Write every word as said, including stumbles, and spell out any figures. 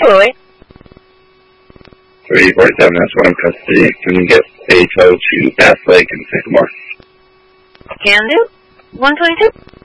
Louie. three forty-seven, that's one custody. Can you get a tow to Bass Lake and Sycamore? Can do. one twenty-two.